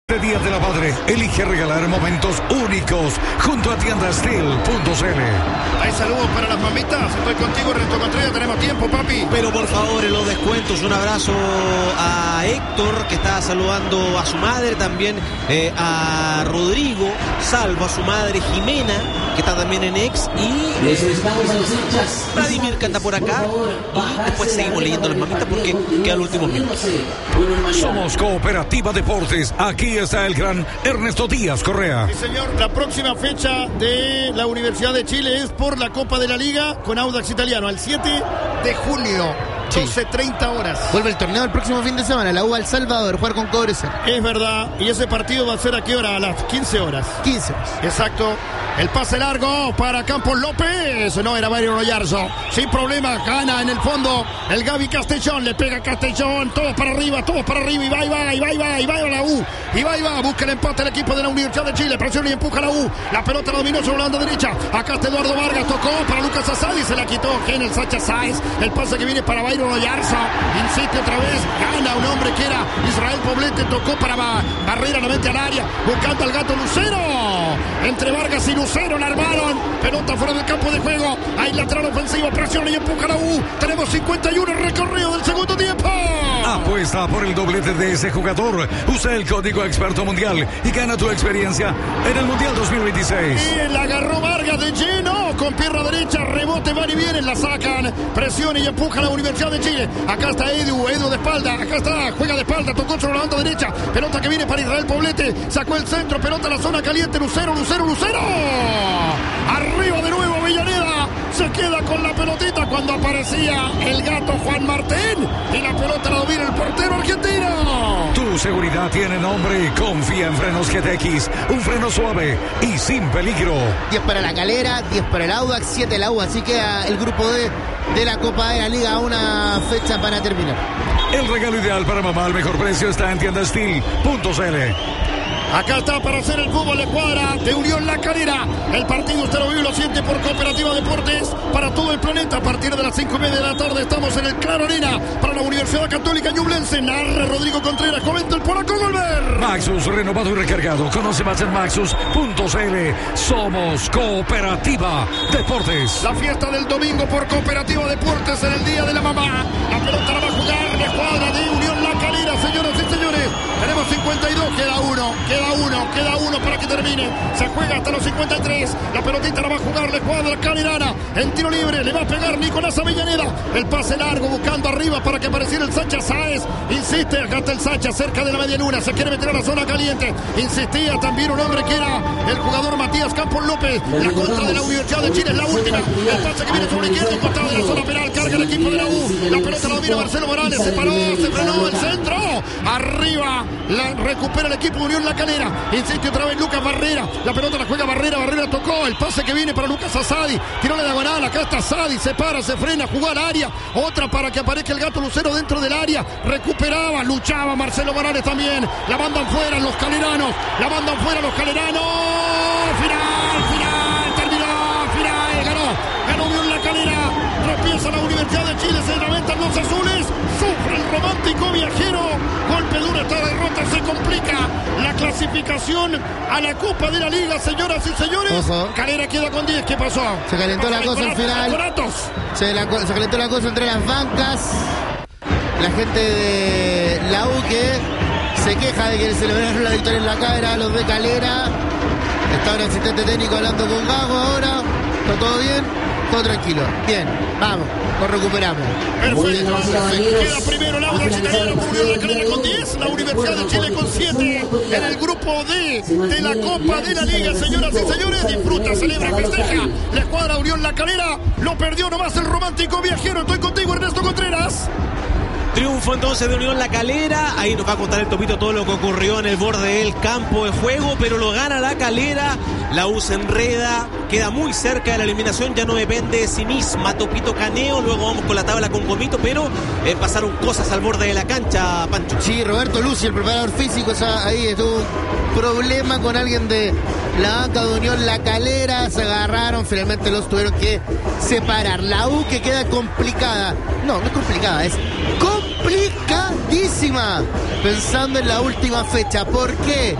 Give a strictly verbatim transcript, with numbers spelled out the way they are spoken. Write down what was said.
Este Día de la Madre, elige regalar momentos únicos junto a tienda steel punto c l. Hay saludos para las mamitas. Estoy contigo, Ernesto Contreras. Tenemos tiempo, papi. Pero por favor, en los descuentos, un abrazo a Héctor, que está saludando a su madre. También eh, a Rodrigo Salvo, a su madre Jimena, que está también en Ex. Y les solicitamos a los hinchas Vladimir que anda por acá. Y después seguimos leyendo las mamitas porque quedan los últimos minutos. Somos Cooperativa Deportes. Aquí está el gran Ernesto Díaz Correa. Sí, señor. La próxima fecha de la Universidad de Chile es por la Copa de la Liga con Audax Italiano, al siete de junio. Sí. doce treinta horas. Vuelve el torneo el próximo fin de semana, la U El Salvador, jugar con Cobresal. Es verdad, y ese partido va a ser a qué hora, a las quince horas. quince horas. Exacto. El pase largo para Campos López. No, era Mario Royarzo. Sin problema, gana en el fondo el Gaby Castellón. Le pega Castellón. Todos para arriba, todos para arriba. Y va, y va, y va, y va, y va a la U. Y va, y va. Busca el empate el equipo de la Universidad de Chile. Presiona y empuja a la U. La pelota la dominó sobre la banda derecha. Acá está Eduardo Vargas. Tocó para Lucas Asadi. Se la quitó en el Sacha Sáez. El pase que viene para Bayro Royarzo. Insiste otra vez. Gana un hombre que era Israel Poblete. Tocó para Barrera, la mete al área. Buscando al gato Lucero. Entre Vargas y Lucero la armaron. Pelota fuera del campo de juego. Hay lateral ofensivo. Presiona y empuja a la U. Tenemos cincuenta y uno recorrido del segundo tiempo. Apuesta por el doblete de ese jugador. Usa el código Experto Mundial y gana tu experiencia en el Mundial dos mil veintiséis. Y la agarró Vargas de lleno. Con pierna derecha. Rebote, van y vienen. La sacan. Presiona y empuja a la Universidad de Chile. Acá está Edu. Edu de espalda. Acá está. Juega de espalda. Tocó sobre la banda derecha. Pelota que viene para Israel Poblete. Sacó el centro. Pelota a la zona caliente. Lucero, Lucero, Lucero. Arriba de nuevo Villaneda. Se queda con la pelotita cuando aparecía el gato Juan Martín. Y la pelota la domina el portero argentino. Tu seguridad tiene nombre. Confía en Frenos G T X. Un freno suave y sin peligro. diez para la Calera, diez para el Audax, siete la U. Así queda el grupo D de la Copa de la Liga. Una fecha para terminar. El regalo ideal para mamá al mejor precio está en tienda steel punto c l. Acá está para hacer el fútbol de cuadra de Unión La Calera. El partido usted lo vive y lo siente por Cooperativa Deportes para todo el planeta. A partir de las cinco y media de la tarde estamos en el Claro Arena para la Universidad Católica Ñublense. Narra Rodrigo Contreras, comenta el polaco Golver. Maxus, renovado y recargado. Conoce más en maxus punto c l. Somos Cooperativa Deportes. La fiesta del domingo por Cooperativa Deportes en el Día de la Mamá. La pelota la va a jugar de cuadra de Unión La Calera, señoras y señores. Tenemos cincuenta y dos, queda uno, queda uno, queda uno para que termine. Se juega hasta los cincuenta y tres. La pelotita la va a jugar de cuadra calerana. En tiro libre le va a pegar Nicolás Avellaneda. El pase largo buscando arriba para que apareciera el Sacha Sáez. Insiste, acá está el Sacha cerca de la media luna. Se quiere meter a la zona caliente. Insistía también un hombre que era el jugador Matías Campos López. La contra de la Universidad de Chile es la última. El pase que viene sobre la izquierda, costado de la zona penal. Carga el equipo de la U. La pelota la domina Marcelo Morales. Se paró, se frenó el centro. Arriba la recupera el equipo de Unión La Calera. Insiste otra vez Lucas Barrera. La pelota la juega Barrera. Barrera tocó. El pase que viene para Lucas Asadi. Tiró la diagonal. Acá está Asadi. Se para, se frena. Jugó al área. Otra para que aparezca el gato Lucero dentro del área. Recuperaba. Luchaba Marcelo Morales también. La mandan fuera los caleranos. La mandan fuera los caleranos. Final, final. Terminó. Final. Ganó. Ganó Unión La Calera. Tropieza la Universidad de Chile. Se lamentan los azules. Sufre el romántico viajero. Golpe duro, esta derrota se complica la clasificación a la Copa de la Liga, señoras y señores. Ojo. Calera queda con diez, ¿qué pasó? Se calentó la cosa al final. Se, la, se calentó la cosa entre las bancas. La gente de la U que se queja de que le celebraron la victoria en la cara a los de Calera. Está un asistente técnico hablando con Gago ahora. ¿Está todo bien? Todo tranquilo. Bien, vamos, nos recuperamos. Perfecto. Queda primero el Audax Italiano con Unión La Calera con diez, la Universidad de Chile con siete. En el grupo D de la Copa de la Liga, señoras y señores, disfruta, celebra, festeja. La escuadra Unión La Calera lo perdió nomás el romántico viajero. Estoy contigo, Ernesto Contreras. Triunfo entonces de Unión La Calera. Ahí nos va a contar el Topito todo lo que ocurrió en el borde del campo de juego, pero lo gana La Calera. La U se enreda, queda muy cerca de la eliminación, ya no depende de sí misma. Topito Caneo, luego vamos con la tabla con Gomito, pero eh, pasaron cosas al borde de la cancha, Pancho. Sí, Roberto Luci, el preparador físico, o sea, ahí estuvo un problema con alguien de la banca de Unión La Calera, se agarraron, finalmente los tuvieron que separar. La U que queda complicada, no, no es complicada, es complicadísima, pensando en la última fecha. ¿Por qué?